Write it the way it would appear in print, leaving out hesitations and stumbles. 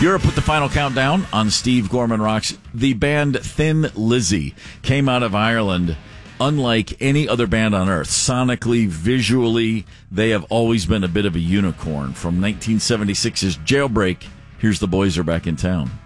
Europe with the final countdown on Steve Gorman Rocks. The band Thin Lizzy came out of Ireland unlike any other band on earth. Sonically, visually, they have always been a bit of a unicorn. From 1976's Jailbreak, here's The Boys Are Back in Town.